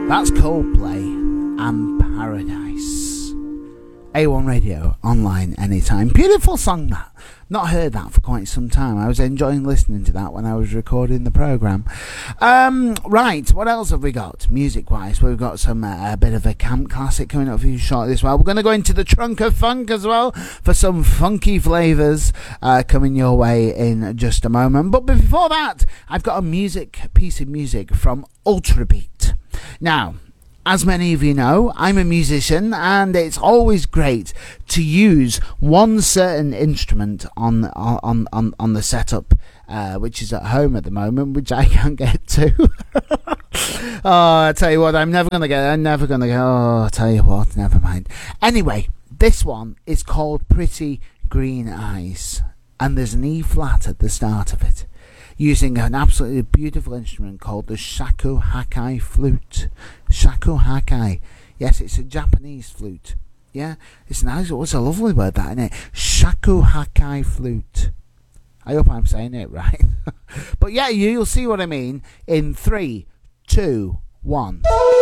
That's Coldplay and Paradise. A1 Radio, online anytime. Beautiful song, that. Not heard that for quite some time. I was enjoying listening to that when I was recording the programme. Right, what else have we got music-wise? We've got some a bit of a camp classic coming up for you shortly as well. We're going to go into the trunk of funk as well for some funky flavours coming your way in just a moment. But before that, I've got a piece of music from Ultrabeat. Now, as many of you know, I'm a musician, and it's always great to use one certain instrument on the setup, which is at home at the moment, which I can't get to. Oh, I tell you what, I'm never gonna get. Oh, I tell you what, never mind. Anyway, this one is called Pretty Green Eyes, and there's an E flat at the start of it, using an absolutely beautiful instrument called the shakuhachi flute. Shakuhachi. Yes, it's a Japanese flute. Yeah, it's nice. It's a lovely word, that, isn't it? Shakuhachi flute. I hope I'm saying it right. But yeah, you'll see what I mean in 3, 2, 1.